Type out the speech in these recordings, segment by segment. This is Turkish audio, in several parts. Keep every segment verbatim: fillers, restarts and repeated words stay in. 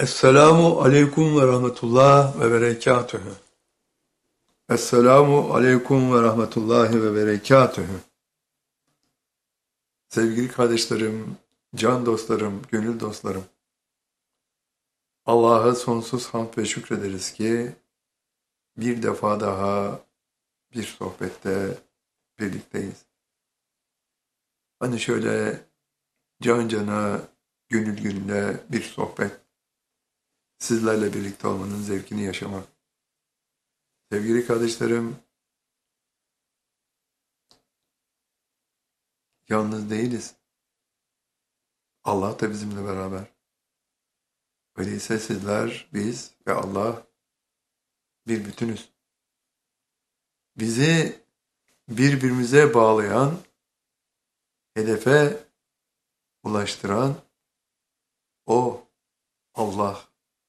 Esselamu aleyküm ve rahmetullah ve berekatühü. Esselamu aleyküm ve rahmetullahi ve berekatühü. Sevgili kardeşlerim, can dostlarım, gönül dostlarım. Allah'a sonsuz hamd ve şükrederiz ki bir defa daha bir sohbette birlikteyiz. Hani şöyle can cana, gönül gönüle bir sohbet, sizlerle birlikte olmanın zevkini yaşamak. Sevgili kardeşlerim, yalnız değiliz. Allah da bizimle beraber. Öyleyse sizler, biz ve Allah bir bütünüz. Bizi birbirimize bağlayan, hedefe ulaştıran o Allah.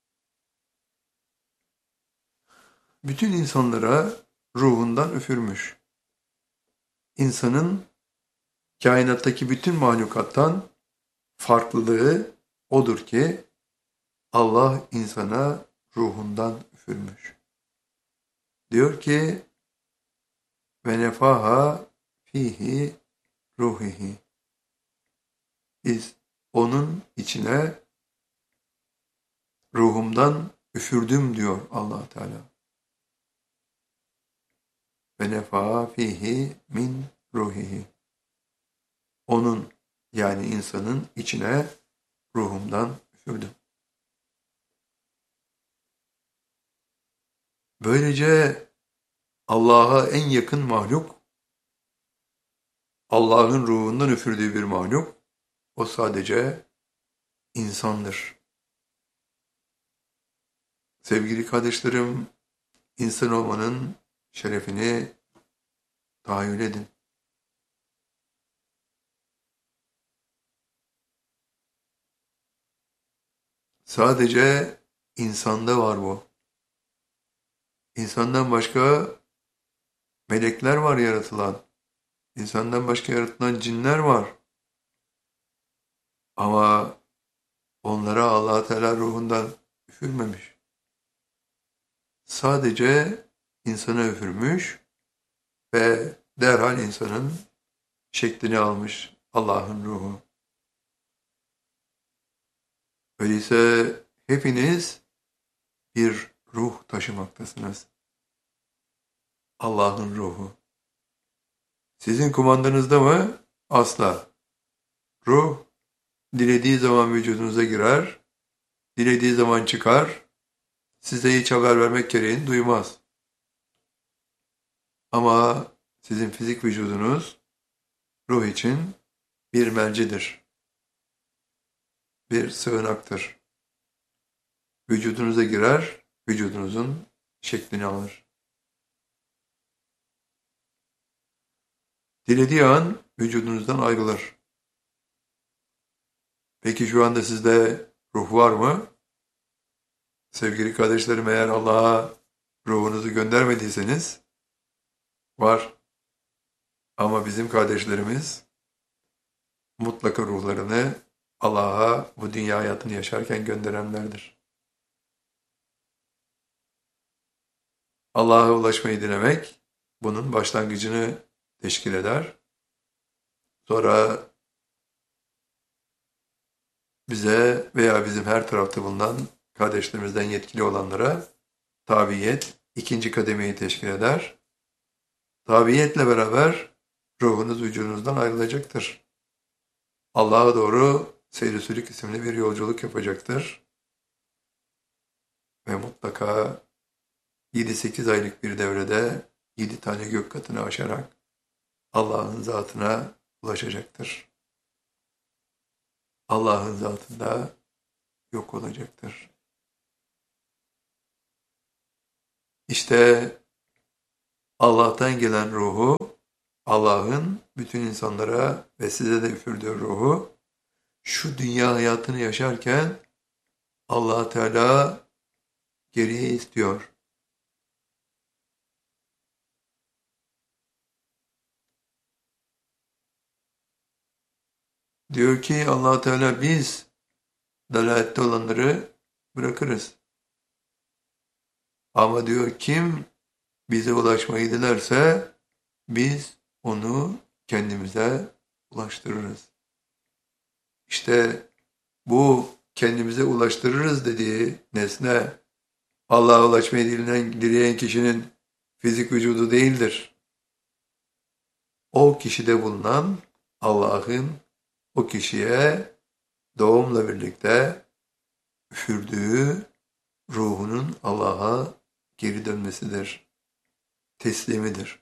Bütün insanlara ruhundan üfürmüş. İnsanın kainattaki bütün mahlukattan farklılığı odur ki Allah insana ruhundan üfürmüş. Diyor ki ve nefaha fihi ruhihi. Biz onun içine ruhumdan üfürdüm diyor Allah Teala. Ve nefaha fihi min ruhihi. Onun yani insanın içine ruhumdan üfürdüm. Böylece Allah'a en yakın mahluk, Allah'ın ruhundan üfürdüğü bir mahluk, o sadece insandır. Sevgili kardeşlerim, insan olmanın şerefini tahayyül edin. Sadece insanda var bu. İnsandan başka melekler var yaratılan. İnsandan başka yaratılan cinler var. Ama onlara Allah Teala ruhundan üfürmemiş. Sadece insana üfürmüş ve derhal insanın şeklini almış Allah'ın ruhu. Öyleyse hepiniz bir ruh taşımaktasınız. Allah'ın ruhu. Sizin kumandanızda mı? Asla. Ruh dilediği zaman vücudunuza girer, dilediği zaman çıkar, size hiç haber vermek gereğini duymaz. Ama sizin fizik vücudunuz ruh için bir mercidir, bir sığınaktır. Vücudunuza girer, vücudunuzun şeklini alır. Dilediği an vücudunuzdan ayrılır. Peki şu anda sizde ruh var mı? Sevgili kardeşlerim, eğer Allah'a ruhunuzu göndermediyseniz var. Ama bizim kardeşlerimiz mutlaka ruhlarını Allah'a bu dünya hayatını yaşarken gönderenlerdir. Allah'a ulaşmayı dilemek bunun başlangıcını teşkil eder. Sonra bize veya bizim her tarafta bulunan kardeşlerimizden yetkili olanlara tabiyet ikinci kademeyi teşkil eder. Tabiyetle beraber ruhunuz vücudunuzdan ayrılacaktır. Allah'a doğru seyr-i sülük isimli bir yolculuk yapacaktır. Ve mutlaka yedi sekiz aylık bir devrede yedi tane gök katını aşarak Allah'ın zatına ulaşacaktır. Allah'ın zatında yok olacaktır. İşte Allah'tan gelen ruhu, Allah'ın bütün insanlara ve size de üfürdüğü ruhu, şu dünya hayatını yaşarken Allah Teala geriye istiyor. Diyor ki Allah Teala biz dalalette olanları bırakırız. Ama diyor kim bize ulaşmayı dilerse biz onu kendimize ulaştırırız. İşte bu kendimize ulaştırırız dediği nesne Allah'a ulaşmayı dileyen, dileyen kişinin fizik vücudu değildir. O kişide bulunan Allah'ın o kişiye doğumla birlikte üfürdüğü ruhunun Allah'a geri dönmesidir, teslimidir.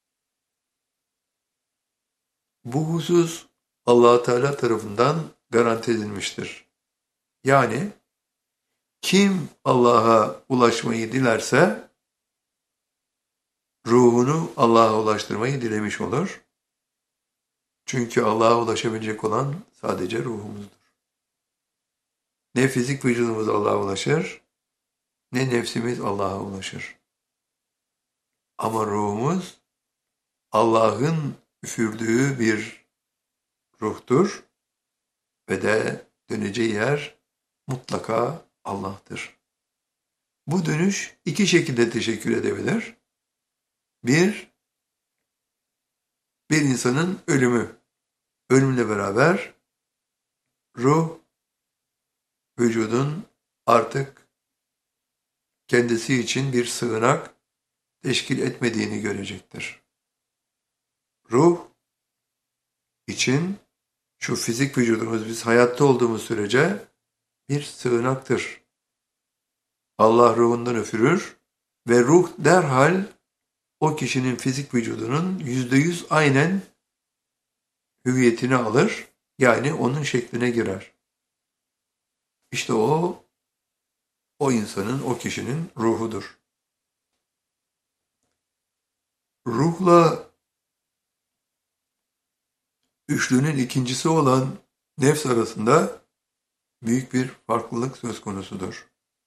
Bu husus Allah Teala tarafından garanti edilmiştir. Yani kim Allah'a ulaşmayı dilerse ruhunu Allah'a ulaştırmayı dilemiş olur. Çünkü Allah'a ulaşabilecek olan sadece ruhumuzdur. Ne fizik vücudumuz Allah'a ulaşır, ne nefsimiz Allah'a ulaşır. Ama ruhumuz Allah'ın üfürdüğü bir ruhtur ve de döneceği yer mutlaka Allah'tır. Bu dönüş iki şekilde teşekkür edebilir. Bir, bir insanın ölümü. Ölümle beraber ruh, vücudun artık kendisi için bir sığınak teşkil etmediğini görecektir. Ruh için şu fizik vücudumuz biz hayatta olduğumuz sürece bir sığınaktır. Allah ruhundan üfürür ve ruh derhal o kişinin fizik vücudunun yüzde yüz aynen hüviyetini alır, yani onun şekline girer. İşte o, o insanın, o kişinin ruhudur. Ruhla üçlünün ikincisi olan nefs arasında büyük bir farklılık söz konusudur.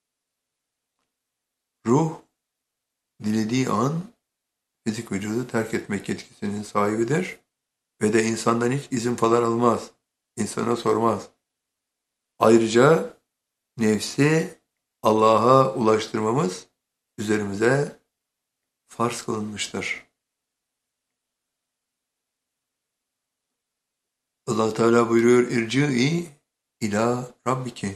Ruh, dilediği an fizik vücudu terk etmek yetkisinin sahibidir ve de insandan hiç izin falan almaz, insana sormaz. Ayrıca nefsi Allah'a ulaştırmamız üzerimize farz kılınmıştır. Allah Teala buyuruyor, İrci'i ila Rabbiki.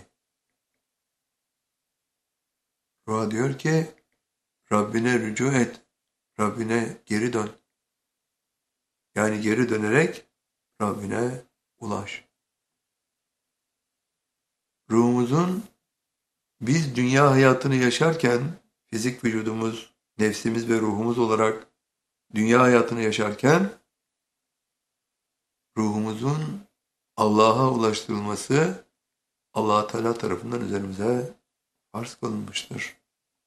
Ruha diyor ki, Rabbine rücu et, Rabbine geri dön. Yani geri dönerek Rabbine ulaş. Ruhumuzun biz dünya hayatını yaşarken, fizik vücudumuz, nefsimiz ve ruhumuz olarak dünya hayatını yaşarken, ruhumuzun Allah'a ulaştırılması Allah Teala tarafından üzerimize farz kılınmıştır.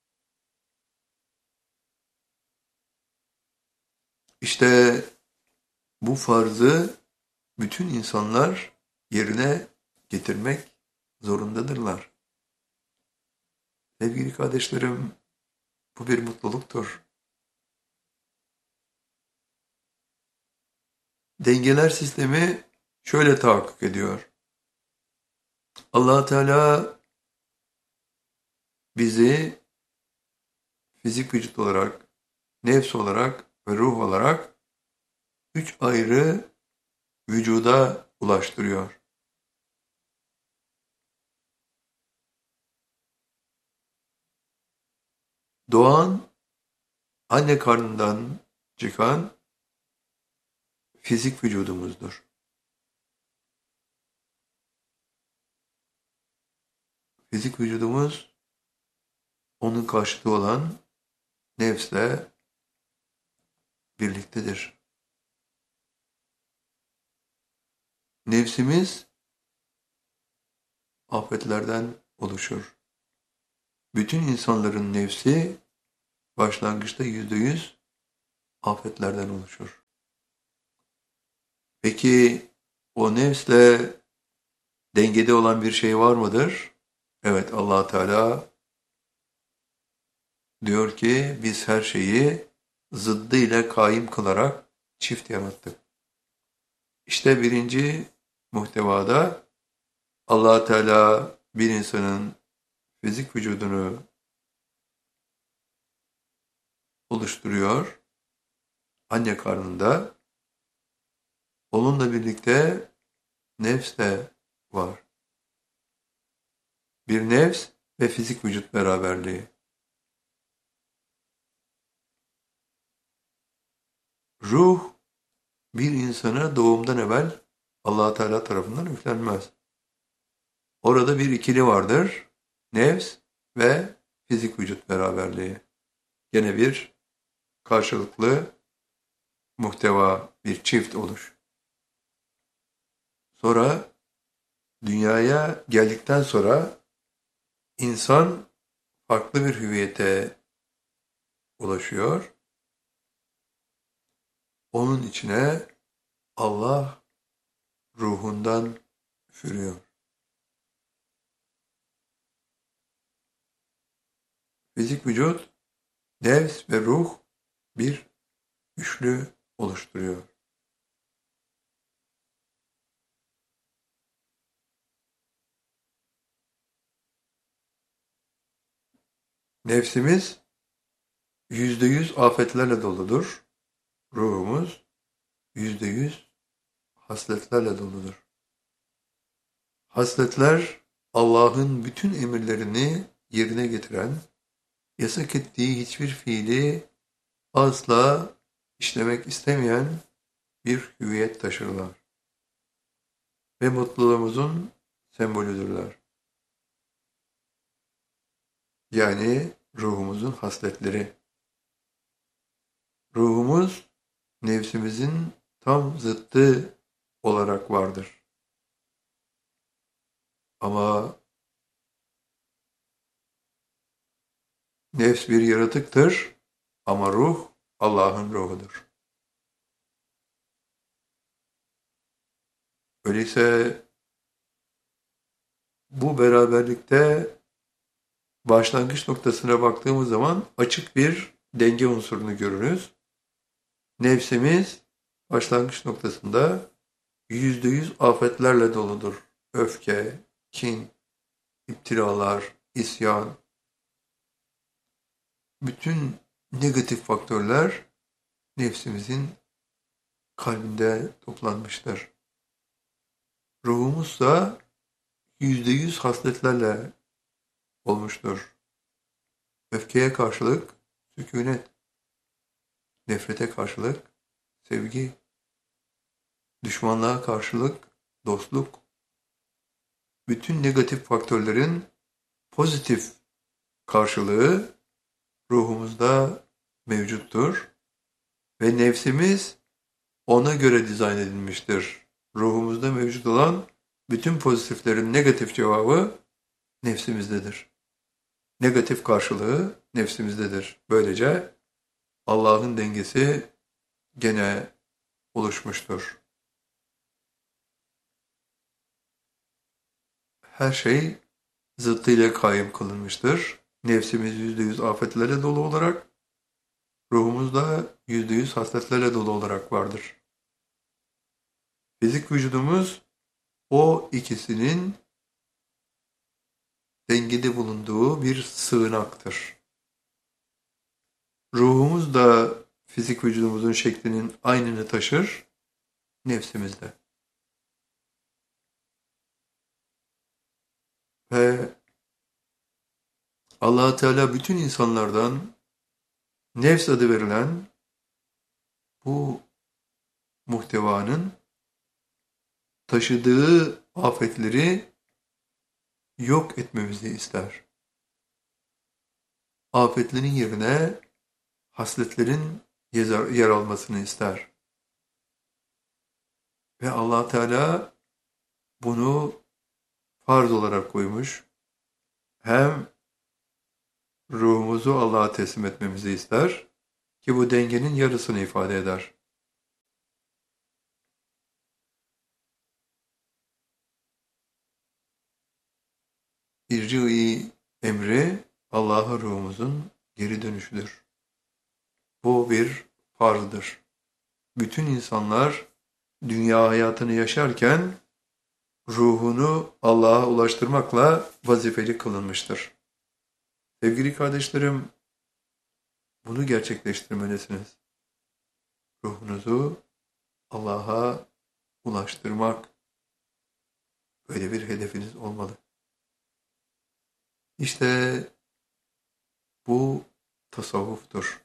İşte bu farzı bütün insanlar yerine getirmek zorundadırlar. Sevgili kardeşlerim, bu bir mutluluktur. Dengeler sistemi şöyle tahakkuk ediyor. Allah Teala bizi fizik vücut olarak, nefs olarak ve ruh olarak üç ayrı vücuda ulaştırıyor. Doğan, anne karnından çıkan fizik vücudumuzdur. Fizik vücudumuz, onun karşıtı olan nefsle birliktedir. Nefsimiz afetlerden oluşur. Bütün insanların nefsi başlangıçta yüzde yüz afetlerden oluşur. Peki o nefsle dengede olan bir şey var mıdır? Evet, Allah Teala diyor ki biz her şeyi zıddı ile kaim kılarak çift yarattık. İşte birinci muhtevada Allah Teala bir insanın fizik vücudunu oluşturuyor anne karnında. Onunla birlikte nefs de var. Bir nefs ve fizik vücut beraberliği. Ruh bir insana doğumdan evvel Allah Teala tarafından üflenmez. Orada bir ikili vardır. Nefs ve fizik vücut beraberliği. Gene bir karşılıklı muhteva, bir çift oluş. Sonra dünyaya geldikten sonra insan farklı bir hüviyete ulaşıyor. Onun içine Allah ruhundan üfürüyor. Fizik vücut, nefs ve ruh bir üçlü oluşturuyor. Nefsimiz yüzde yüz afetlerle doludur. Ruhumuz yüzde yüz hasletlerle doludur. Hasletler Allah'ın bütün emirlerini yerine getiren, yasak ettiği hiçbir fiili asla işlemek istemeyen bir hüviyet taşırlar. Ve mutluluğumuzun sembolüdürler. Yani ruhumuzun hasletleri. Ruhumuz nefsimizin tam zıttı olarak vardır. Ama nefs bir yaratıktır ama ruh Allah'ın ruhudur. Öyleyse bu beraberlikte başlangıç noktasına baktığımız zaman açık bir denge unsurunu görürüz. Nefsimiz başlangıç noktasında yüzde yüz afetlerle doludur. Öfke, kin, iptiralar, isyan, bütün negatif faktörler nefsimizin kalbinde toplanmıştır. Ruhumuz da yüzde yüz hasletlerle olmuştur. Öfkeye karşılık sükunet, nefrete karşılık sevgi, düşmanlığa karşılık dostluk, bütün negatif faktörlerin pozitif karşılığı ruhumuzda mevcuttur ve nefsimiz ona göre dizayn edilmiştir. Ruhumuzda mevcut olan bütün pozitiflerin negatif cevabı nefsimizdedir. Negatif karşılığı nefsimizdedir. Böylece Allah'ın dengesi gene oluşmuştur. Her şey zıttıyla kaim kılınmıştır. Nefsimiz yüzde yüz afetlerle dolu olarak, ruhumuz da yüzde yüz hasletlerle dolu olarak vardır. Fizik vücudumuz o ikisinin dengede bulunduğu bir sığınaktır. Ruhumuz da fizik vücudumuzun şeklinin aynını taşır, nefsimizde. Ve Allah Teala bütün insanlardan nefs adı verilen bu muhtevanın taşıdığı afetleri yok etmemizi ister. Afetlerin yerine hasletlerin yer almasını ister. Ve Allah Teala bunu farz olarak koymuş. Hem ruhumuzu Allah'a teslim etmemizi ister ki bu dengenin yarısını ifade eder. İrci-i emri Allah'a ruhumuzun geri dönüşüdür. Bu bir farzdır. Bütün insanlar dünya hayatını yaşarken ruhunu Allah'a ulaştırmakla vazifeli kılınmıştır. Sevgili kardeşlerim, bunu gerçekleştirmelisiniz. Ruhunuzu Allah'a ulaştırmak, böyle bir hedefiniz olmalı. İşte bu tasavvuftur.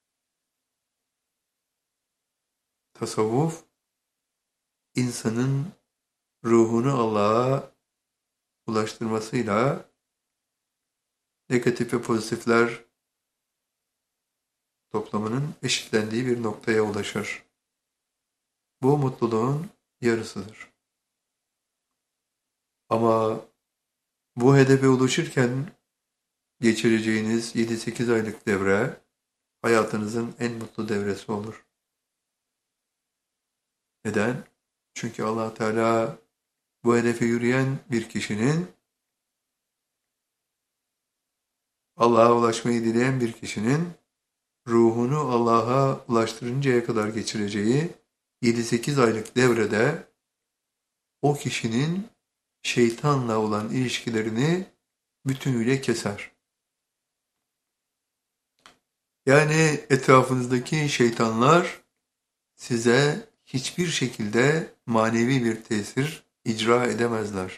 Tasavvuf, insanın ruhunu Allah'a ulaştırmasıyla negatif ve pozitifler toplamının eşitlendiği bir noktaya ulaşır. Bu mutluluğun yarısıdır. Ama bu hedefe ulaşırken geçireceğiniz yedi sekiz aylık devre hayatınızın en mutlu devresi olur. Neden? Çünkü Allah Teala bu hedefe yürüyen bir kişinin, Allah'a ulaşmayı dileyen bir kişinin ruhunu Allah'a ulaştırıncaya kadar geçireceği yedi sekiz aylık devrede o kişinin şeytanla olan ilişkilerini bütünüyle keser. Yani etrafınızdaki şeytanlar size hiçbir şekilde manevi bir tesir icra edemezler.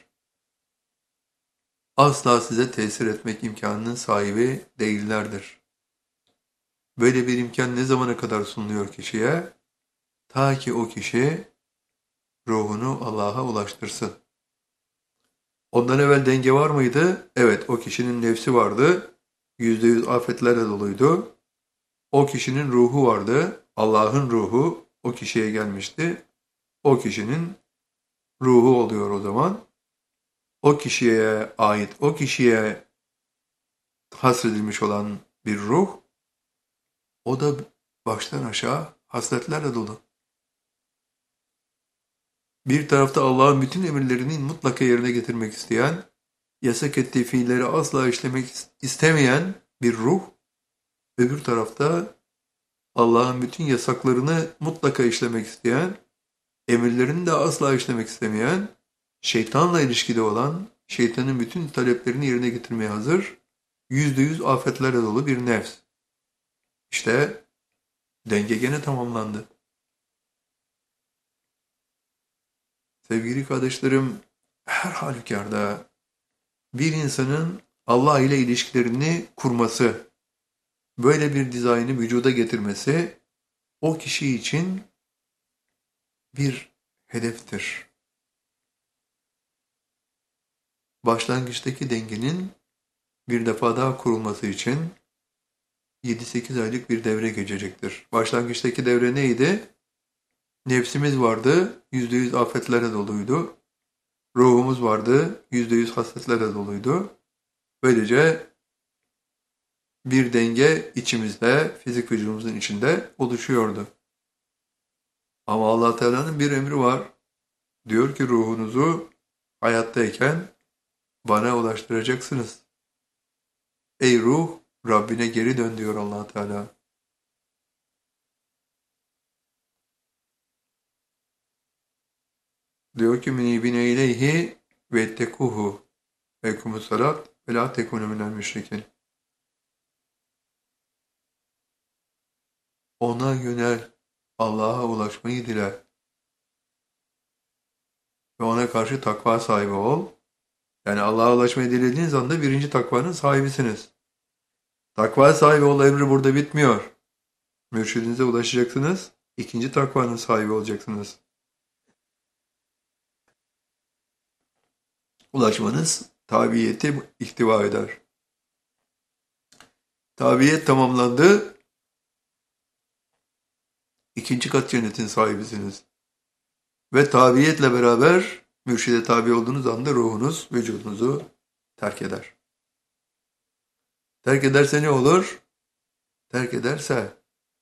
Asla size tesir etmek imkanının sahibi değillerdir. Böyle bir imkan ne zamana kadar sunuluyor kişiye? Ta ki o kişi ruhunu Allah'a ulaştırsın. Ondan evvel denge var mıydı? Evet, o kişinin nefsi vardı. Yüzde yüz afetlerle doluydu. O kişinin ruhu vardı. Allah'ın ruhu o kişiye gelmişti. O kişinin ruhu oluyor o zaman. O kişiye ait, o kişiye hasredilmiş olan bir ruh, o da baştan aşağı hasletlerle dolu. Bir tarafta Allah'ın bütün emirlerini mutlaka yerine getirmek isteyen, yasak ettiği fiilleri asla işlemek istemeyen bir ruh, öbür tarafta Allah'ın bütün yasaklarını mutlaka işlemek isteyen, emirlerini de asla işlemek istemeyen, şeytanla ilişkide olan, şeytanın bütün taleplerini yerine getirmeye hazır, yüzde yüz afetlerle dolu bir nefs. İşte denge gene tamamlandı. Sevgili kardeşlerim, her halükarda bir insanın Allah ile ilişkilerini kurması, böyle bir dizaynı vücuda getirmesi o kişi için bir hedeftir. Başlangıçtaki dengenin bir defa daha kurulması için yedi sekiz aylık bir devre geçecektir. Başlangıçtaki devre neydi? Nefsimiz vardı, yüzde yüz afetlerle doluydu. Ruhumuz vardı, yüzde yüz hasretlerle doluydu. Böylece bir denge içimizde, fizik vücudumuzun içinde oluşuyordu. Ama Allah Teala'nın bir emri var. Diyor ki ruhunuzu hayattayken bana ulaştıracaksınız. Ey ruh, Rabbine geri dön diyor Allah Teala. Diyor ki minibine ileyhi ve ettekuhu ve ekumus salat ve la tekunu minel müşrikin. Ona yönel, Allah'a ulaşmayı dile ve ona karşı takva sahibi ol. Yani Allah'a ulaşmayı dilediğiniz anda birinci takvanın sahibisiniz. Takva sahibi ol emri burada bitmiyor. Mürşidinize ulaşacaksınız, ikinci takvanın sahibi olacaksınız. Ulaşmanız tabiyeti ihtiva eder. Tabiyet tamamlandı, ikinci kat cennetin sahibisiniz. Ve tabiyetle beraber mürşide tabi olduğunuz anda ruhunuz vücudunuzu terk eder. Terk ederse ne olur? Terk ederse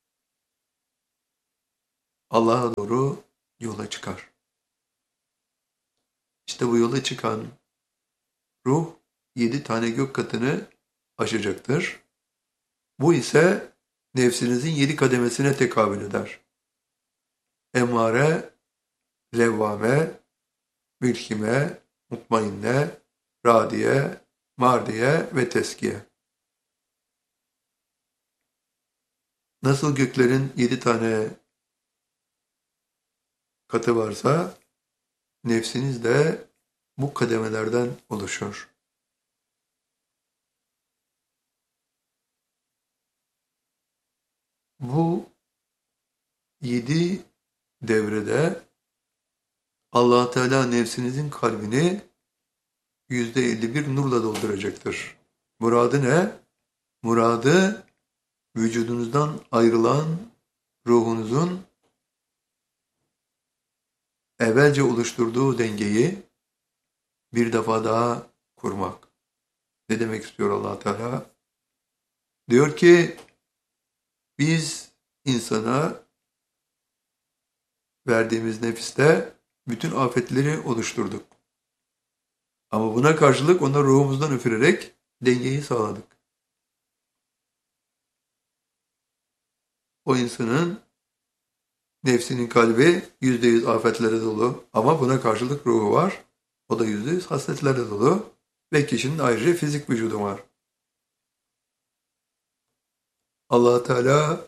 Allah'a doğru yola çıkar. İşte bu yola çıkan ruh yedi tane gök katını aşacaktır. Bu ise nefsinizin yedi kademesine tekabül eder. Emmare, levvame, mülkime, mutmainne, radiye, mardiye ve teskiye. Nasıl göklerin yedi tane katı varsa, nefsiniz de bu kademelerden oluşur. Bu yedi devrede Allah Teala nefsinizin kalbini yüzde elli bir nurla dolduracaktır. Muradı ne? Muradı vücudunuzdan ayrılan ruhunuzun evvelce oluşturduğu dengeyi bir defa daha kurmak. Ne demek istiyor Allah Teala? Diyor ki biz insana verdiğimiz nefiste bütün afetleri oluşturduk. Ama buna karşılık ona ruhumuzdan üfürerek dengeyi sağladık. O insanın nefsinin kalbi yüzde yüz afetlere dolu ama buna karşılık ruhu var. O da yüzde yüz hasletlerle dolu ve kişinin ayrıca fizik vücudu var. Allah Teala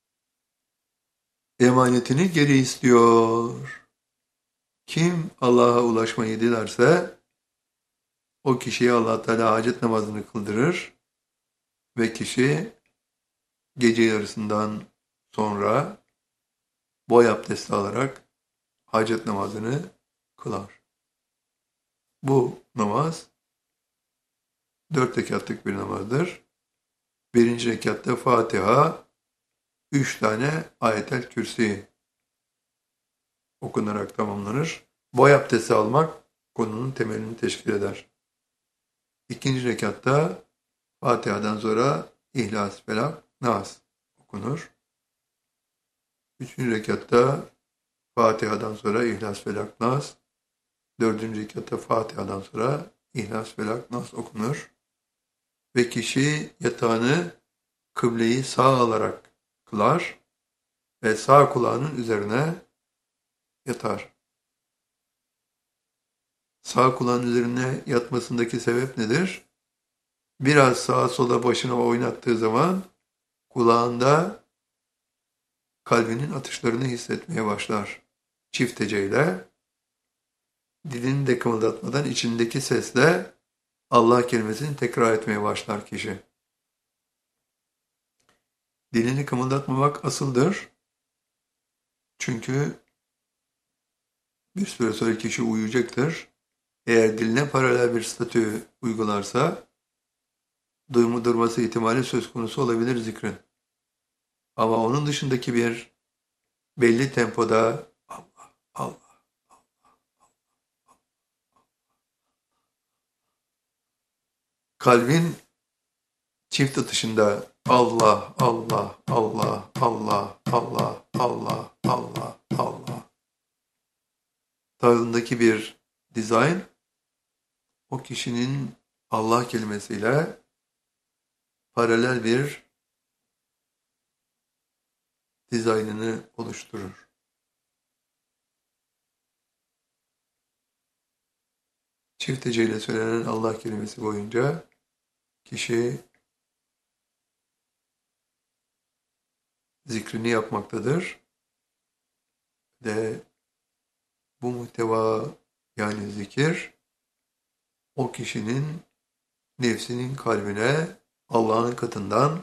emanetini geri istiyor. Kim Allah'a ulaşmayı dilerse o kişiye Allah Teala hacet namazını kıldırır ve kişi gece yarısından sonra boy abdesti alarak hacet namazını kılar. Bu namaz dört rekatlık bir namazdır. Birinci rekatta Fatiha, üç tane Ayetel Kürsi okunarak tamamlanır. Boy abdesti almak konunun temelini teşkil eder. İkinci rekatta Fatiha'dan sonra İhlas, Felak, Nas okunur. Üçüncü rekatta Fatiha'dan sonra İhlas, Felak, Nas. Dördüncü rekatta Fatiha'dan sonra İhlas, Felak, Nas okunur. Ve kişi yatağını kıbleyi sağ alarak kılar ve sağ kulağının üzerine yatar. Sağ kulağın üzerine yatmasındaki sebep nedir? Biraz sağa sola başını oynattığı zaman kulağında kalbinin atışlarını hissetmeye başlar. Çift heceyle, dilini de kımıldatmadan içindeki sesle Allah kelimesini tekrar etmeye başlar kişi. Dilini kımıldatmamak asıldır. Çünkü bir süre sonra kişi uyuyacaktır. Eğer diline paralel bir statü uygularsa duymu durması ihtimali söz konusu olabilir zikrin. Ama onun dışındaki bir belli tempoda Allah, Allah, Allah, Allah, kalbin çift atışında Allah, Allah, Allah, Allah, Allah, Allah, Allah, Allah tarzındaki bir dizayn o kişinin Allah kelimesiyle paralel bir dizaynını oluşturur. Çift heceyle söylenen Allah kelimesi boyunca kişi zikrini yapmaktadır. Ve bu muhteva yani zikir o kişinin nefsinin kalbine Allah'ın katından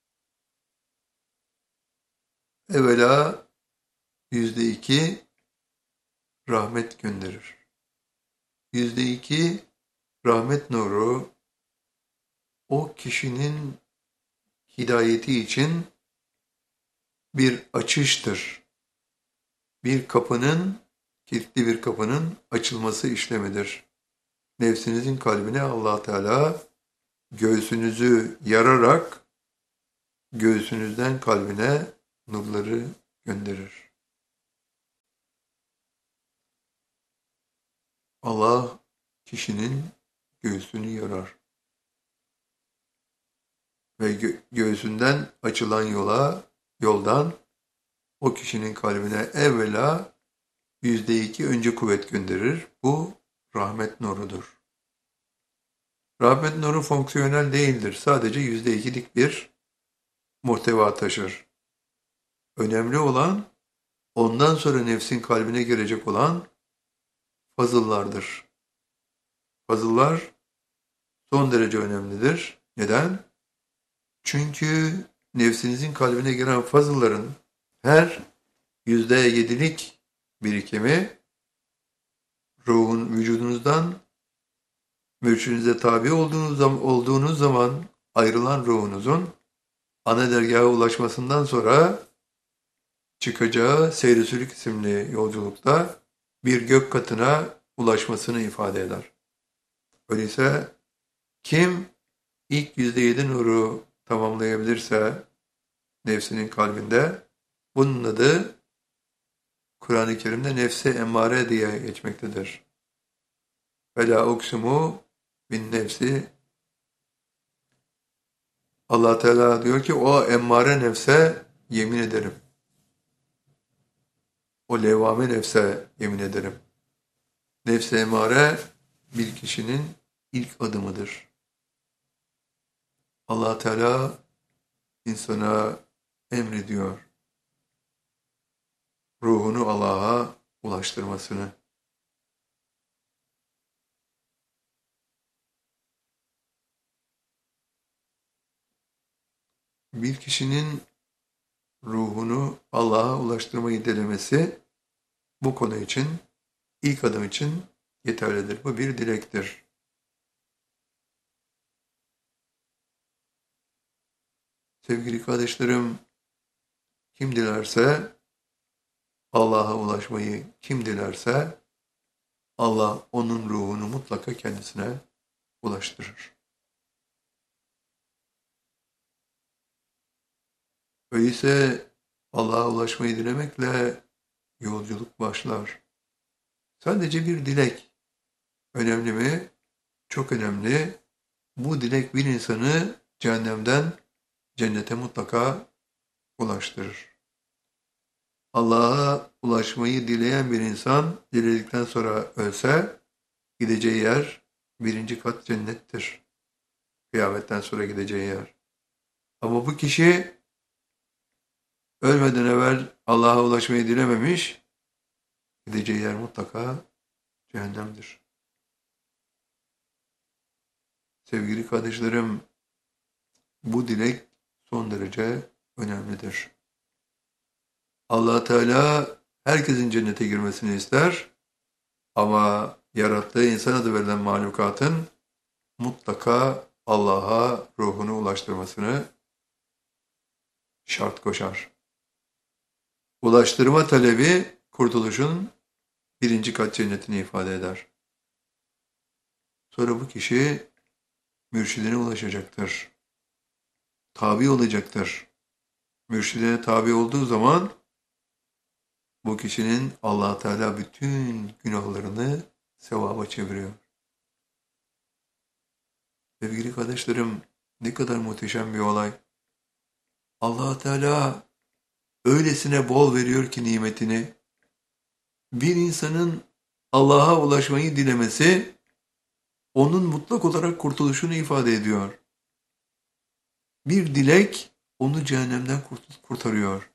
evvela yüzde iki rahmet gönderir. Yüzde iki rahmet nuru o kişinin hidayeti için bir açıştır. Bir kapının, kilitli bir kapının açılması işlemidir. Nefsinizin kalbine Allah Teala göğsünüzü yararak göğsünüzden kalbine nurları gönderir. Allah kişinin göğsünü yarar. Ve gö- göğsünden açılan yola, yoldan o kişinin kalbine evvela yüzde iki önce kuvvet gönderir. Bu rahmet nurudur. Rahmet nuru fonksiyonel değildir. Sadece yüzde ikilik bir muhteva taşır. önemli olan, ondan sonra nefsin kalbine girecek olan fazıllardır. Fazıllar son derece önemlidir. Neden? Çünkü nefsinizin kalbine giren fazılların her yüzde yedilik birikimi ruhun vücudunuzdan mürşidinize tabi olduğunuz zaman, olduğunuz zaman ayrılan ruhunuzun ana dergaha ulaşmasından sonra çıkacağı Seyr-i Sülük isimli yolculukta bir gök katına ulaşmasını ifade eder. Öyleyse kim ilk yüzde yedi nuru tamamlayabilirse nefsinin kalbinde, bunun adı Kur'an-ı Kerim'de nefse emmare diye geçmektedir. Vela uksumu bin nefsi. Allah Teala diyor ki o emmare nefse yemin ederim. O levvame nefse yemin ederim. Nefse emmare bir kişinin ilk adımıdır. Allah Teala insana emrediyor ruhunu Allah'a ulaştırmasını. Bir kişinin ruhunu Allah'a ulaştırmayı denemesi bu konu için, ilk adım için yeterlidir. Bu bir dilektir. Sevgili kardeşlerim, kim dilerse, Allah'a ulaşmayı kim dilerse, Allah onun ruhunu mutlaka kendisine ulaştırır. Öyleyse Allah'a ulaşmayı dilemekle yolculuk başlar. Sadece bir dilek önemli mi? Çok önemli. Bu dilek bir insanı cehennemden cennete mutlaka ulaştırır. Allah'a ulaşmayı dileyen bir insan diledikten sonra ölse gideceği yer birinci kat cennettir. Kıyametten sonra gideceği yer. Ama bu kişi ölmeden evvel Allah'a ulaşmayı dilememiş, gideceği yer mutlaka cehennemdir. Sevgili kardeşlerim, bu dilek son derece önemlidir. Allah Teala herkesin cennete girmesini ister ama yarattığı insan adı verilen mahlukatın mutlaka Allah'a ruhunu ulaştırmasını şart koşar. Ulaştırma talebi kurtuluşun birinci kat cennetini ifade eder. Sonra bu kişi mürşidine ulaşacaktır. Tabi olacaktır. Mürşidine tabi olduğu zaman bu kişinin Allah Teala bütün günahlarını sevaba çeviriyor. Sevgili kardeşlerim, ne kadar muhteşem bir olay. Allah Teala öylesine bol veriyor ki nimetini. Bir insanın Allah'a ulaşmayı dilemesi onun mutlak olarak kurtuluşunu ifade ediyor. Bir dilek onu cehennemden kurtarıyor.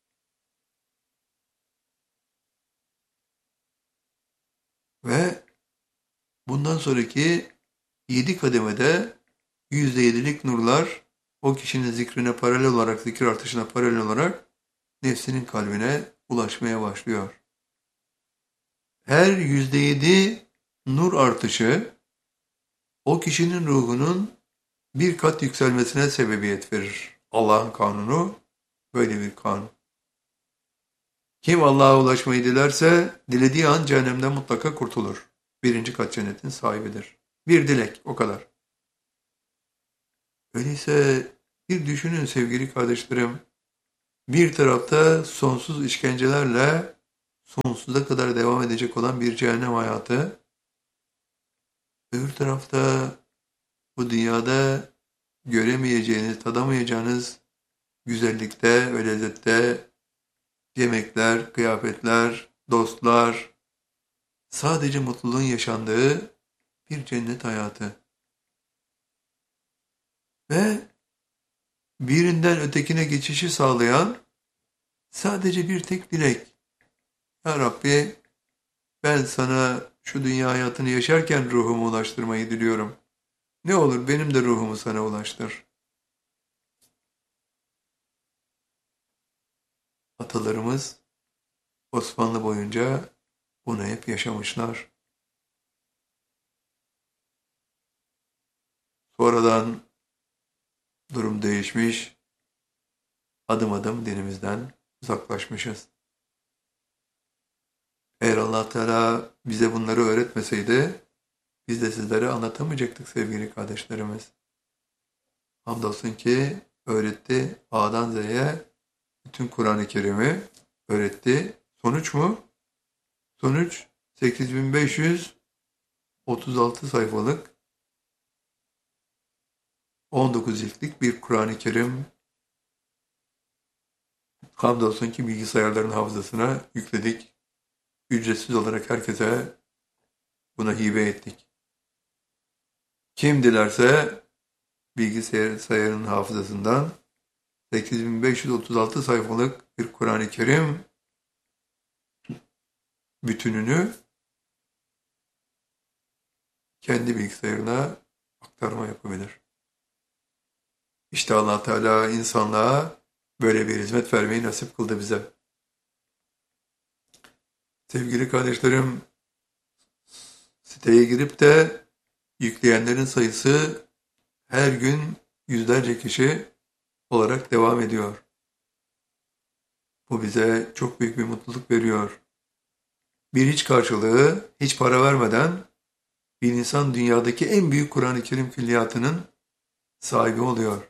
Ve bundan sonraki yedi kademede yüzde yedilik nurlar o kişinin zikrine paralel olarak, zikir artışına paralel olarak nefsinin kalbine ulaşmaya başlıyor. Her yüzde yedi nur artışı o kişinin ruhunun bir kat yükselmesine sebebiyet verir. Allah'ın kanunu böyle bir kanun. Kim Allah'a ulaşmayı dilerse dilediği an cehennemden mutlaka kurtulur. Birinci kat cennetin sahibidir. Bir dilek, o kadar. Öyleyse bir düşünün sevgili kardeşlerim. Bir tarafta sonsuz işkencelerle sonsuza kadar devam edecek olan bir cehennem hayatı. Öbür tarafta bu dünyada göremeyeceğiniz, tadamayacağınız güzellikte ve lezzette yemekler, kıyafetler, dostlar, sadece mutluluğun yaşandığı bir cennet hayatı. Ve birinden ötekine geçişi sağlayan Sadece bir tek dilek. Ya Rabbi, ben sana şu dünya hayatını yaşarken ruhumu ulaştırmayı diliyorum. Ne olur benim de ruhumu sana ulaştır. Atalarımız Osmanlı boyunca bunu hep yaşamışlar. Sonradan durum değişmiş, adım adım dinimizden uzaklaşmışız. Eğer Allah Teala bize bunları öğretmeseydi, biz de sizlere anlatamayacaktık sevgili kardeşlerimiz. Hamdolsun ki öğretti, A'dan Z'ye bütün Kur'an-ı Kerim'i öğretti. Sonuç mu? Sonuç sekiz bin beş yüz otuz altı sayfalık on dokuz ciltlik bir Kur'an-ı Kerim. Hamdolsun ki bilgisayarların hafızasına yükledik. Ücretsiz olarak herkese buna hibe ettik. Kim dilerse bilgisayarın hafızasından sekiz bin beş yüz otuz altı sayfalık bir Kur'an-ı Kerim bütününü kendi bilgisayarına aktarma yapabilir. İşte Allah Teala insanlığa böyle bir hizmet vermeyi nasip kıldı bize. Sevgili kardeşlerim, siteye girip de yükleyenlerin sayısı her gün yüzlerce kişi olarak devam ediyor. Bu bize çok büyük bir mutluluk veriyor. Bir hiç karşılığı, hiç para vermeden bir insan dünyadaki en büyük Kur'an-ı Kerim külliyatının sahibi oluyor.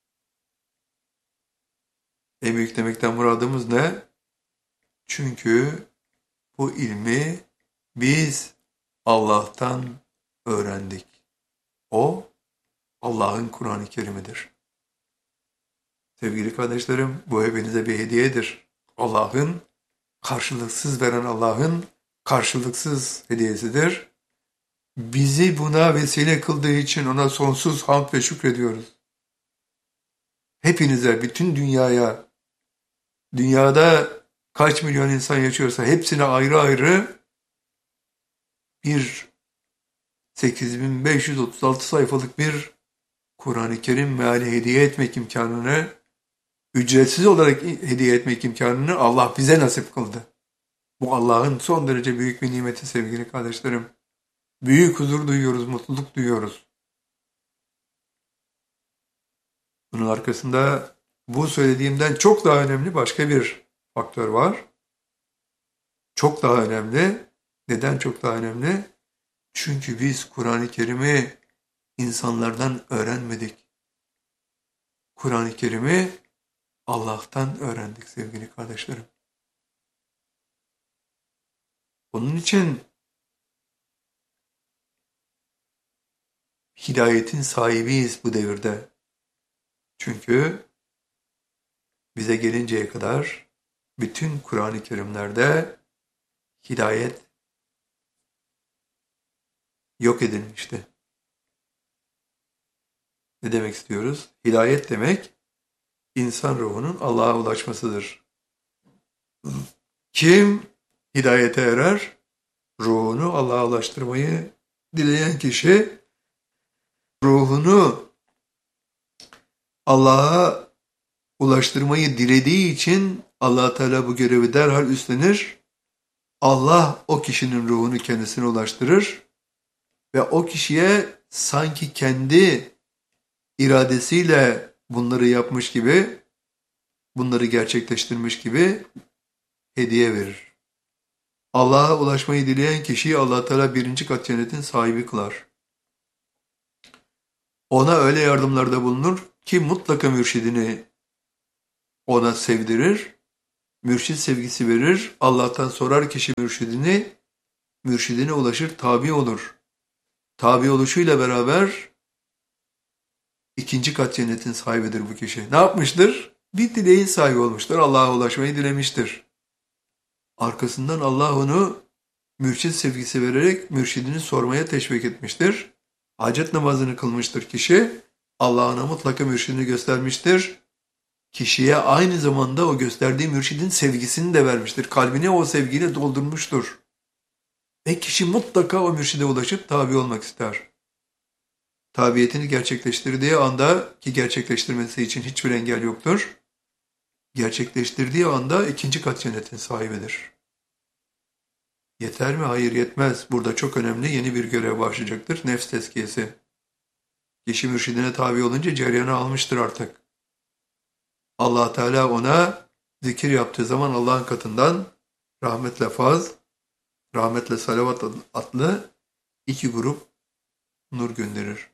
En büyük demekten muradımız ne? Çünkü bu ilmi biz Allah'tan öğrendik. O Allah'ın Kur'an-ı Kerim'idir. Sevgili kardeşlerim, bu hepinize bir hediyedir. Allah'ın karşılıksız veren Allah'ın karşılıksız hediyesidir. Bizi buna vesile kıldığı için ona sonsuz hamd ve şükrediyoruz. Hepinize, bütün dünyaya, dünyada kaç milyon insan yaşıyorsa hepsine ayrı ayrı bir sekiz bin beş yüz otuz altı sayfalık bir Kur'an-ı Kerim meali hediye etmek imkanını, ücretsiz olarak hediye etmek imkanını Allah bize nasip kıldı. Bu Allah'ın son derece büyük bir nimeti sevgili kardeşlerim. Büyük huzur duyuyoruz, mutluluk duyuyoruz. Bunun arkasında bu söylediğimden çok daha önemli başka bir faktör var. Çok daha önemli. Neden çok daha önemli? Çünkü biz Kur'an-ı Kerim'i insanlardan öğrenmedik. Kur'an-ı Kerim'i Allah'tan öğrendik sevgili kardeşlerim. Onun için hidayetin sahibiyiz bu devirde. Çünkü bize gelinceye kadar bütün Kur'an-ı Kerimlerde hidayet yok edilmişti. Ne demek istiyoruz? Hidayet demek insan ruhunun Allah'a ulaşmasıdır. Kim hidayete erer? Ruhunu Allah'a ulaştırmayı dileyen kişi ruhunu Allah'a ulaştırmayı dilediği için Allah Teala bu görevi derhal üstlenir. Allah o kişinin ruhunu kendisine ulaştırır ve o kişiye sanki kendi iradesiyle bunları yapmış gibi, bunları gerçekleştirmiş gibi hediye verir. Allah'a ulaşmayı dileyen kişiyi Allah Teala birinci kat cennetin sahibi kılar. Ona öyle yardımlarda bulunur ki mutlaka mürşidini ona sevdirir, mürşid sevgisi verir, Allah'tan sorar kişi mürşidini, mürşidine ulaşır, tabi olur. Tabi oluşuyla beraber ikinci kat cennetin sahibidir bu kişi. Ne yapmıştır? Bir dileğin sahibi olmuştur, Allah'a ulaşmayı dilemiştir. Arkasından Allah onu mürşid sevgisi vererek mürşidini sormaya teşvik etmiştir. Hacet namazını kılmıştır kişi, Allah'ına mutlaka mürşidini göstermiştir. kişiye aynı zamanda o gösterdiği mürşidin sevgisini de vermiştir. Kalbini o sevgiyle doldurmuştur. Ve kişi mutlaka o mürşide ulaşıp tabi olmak ister. Tabiyetini gerçekleştirdiği anda, ki gerçekleştirmesi için hiçbir engel yoktur, gerçekleştirdiği anda ikinci kat cennetin sahibidir. Yeter mi? Hayır, yetmez. Burada çok önemli yeni bir görev başlayacaktır. Nefs tezkiyesi. Kişi mürşidine tabi olunca ceryanı almıştır artık. Allah Teala ona zikir yaptığı zaman Allah'ın katından rahmetle faz, rahmetle salavat adlı iki grup nur gönderir.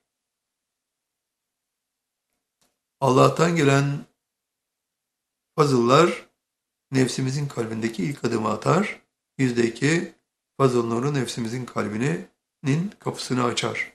Allah'tan gelen fazıllar nefsimizin kalbindeki ilk adımı atar. Yüzde iki fazıl nuru nefsimizin kalbinin kapısını açar.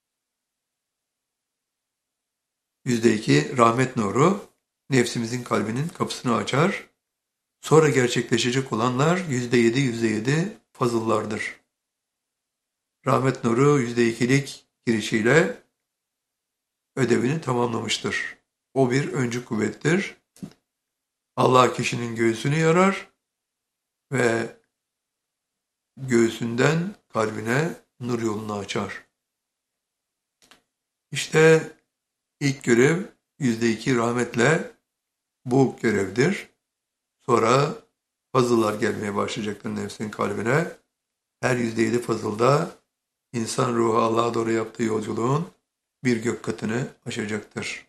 Yüzde iki rahmet nuru nefsimizin kalbinin kapısını açar. Sonra gerçekleşecek olanlar yüzde yedi, yüzde yedi fazıllardır. Rahmet nuru yüzde ikilik girişiyle ödevini tamamlamıştır. O bir öncü kuvvettir. Allah kişinin göğsünü yarar ve göğsünden kalbine nur yolunu açar. İşte ilk görev yüzde iki rahmetle bu görevdir. Sonra fazıllar gelmeye başlayacaktır nefsin kalbine. Her yüzde yedi fazılda insan ruhu Allah'a doğru yaptığı yolculuğun bir gök katını aşacaktır.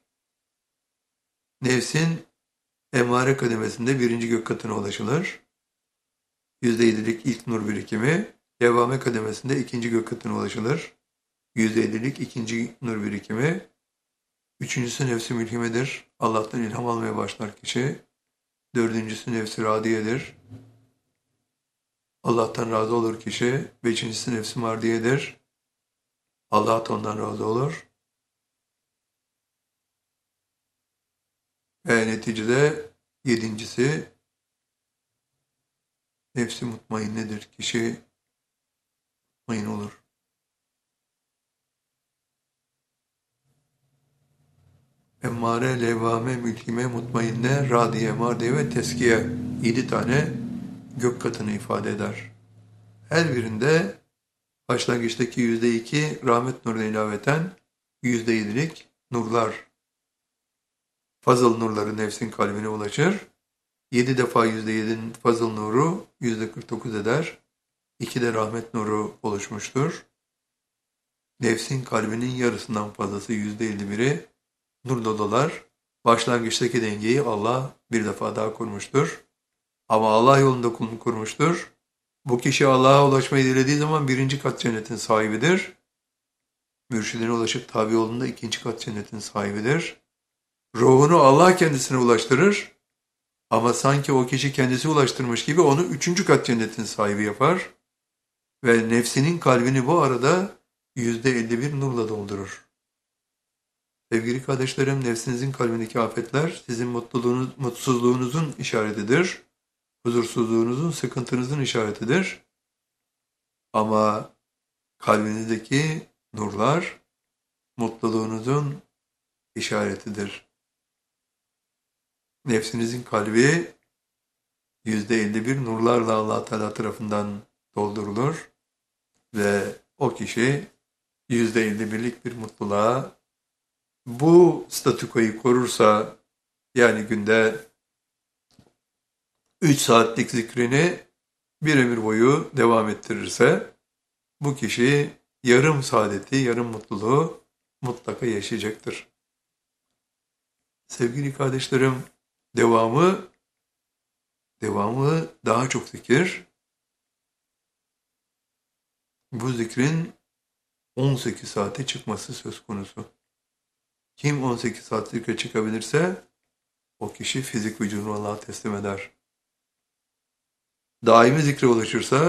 Nefsin emmare kademesinde birinci gök katına ulaşılır. Yüzde yedilik ilk nur birikimi, devame kademesinde ikinci gök katına ulaşılır. Yüzde yedilik ikinci nur birikimi, üçüncüsü nefsi mülhimedir. Allah'tan ilham almaya başlar kişi. Dördüncüsü nefsi radiyedir. Allah'tan razı olur kişi. Beşincisi nefsi mardiyedir. Allah da ondan razı olur. Ve neticede yedincisi nefsi mutmainnedir. Kişi mutmain olur. Emmare, levvame, mülhime, mutmainne, radiye, mardiye ve teskiye yedi tane gök katını ifade eder. Her birinde başlangıçtaki yüzde iki rahmet nuruna ilaveten yüzde yedilik nurlar, fazıl nurları nefsin kalbine ulaşır. Yedi defa yüzde yedinin fazıl nuru yüzde kırk dokuz eder. İki de rahmet nuru oluşmuştur. Nefsin kalbinin yarısından fazlası yüzde elli biri nur dolar. Başlangıçtaki dengeyi Allah bir defa daha kurmuştur. Ama Allah yolunda kulunu kurmuştur. Bu kişi Allah'a ulaşmayı dilediği zaman birinci kat cennetin sahibidir. Mürşidine ulaşıp tabi olduğunda ikinci kat cennetin sahibidir. Ruhunu Allah kendisine ulaştırır. Ama sanki o kişi kendisi ulaştırmış gibi onu üçüncü kat cennetin sahibi yapar. Ve nefsinin kalbini bu arada yüzde elli bir nurla doldurur. Sevgili kardeşlerim, nefsinizin kalbindeki afetler sizin mutluluğunuz, mutsuzluğunuzun işaretidir. Huzursuzluğunuzun, sıkıntınızın işaretidir. Ama kalbinizdeki nurlar mutluluğunuzun işaretidir. Nefsinizin kalbi yüzde elli bir nurlarla Allah Teala tarafından doldurulur ve o kişi yüzde elli birlik bir mutluluğa, bu statükoyu korursa, yani günde üç saatlik zikrini bir ömür boyu devam ettirirse, bu kişi yarım saadeti, yarım mutluluğu mutlaka yaşayacaktır. Sevgili kardeşlerim, devamı, devamı daha çok zikir. Bu zikrin on sekiz saate çıkması söz konusu. Kim on sekiz saat zikre çıkabilirse, o kişi fizik vücudunu Allah'a teslim eder. Daimi zikre ulaşırsa,